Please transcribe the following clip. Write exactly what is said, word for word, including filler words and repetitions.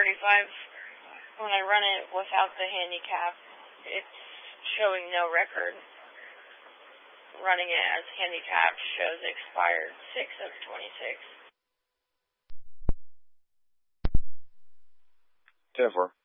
thirty-five, when I run it without the handicap, it's showing no record. Running it as handicapped shows expired six of twenty-six. ten four.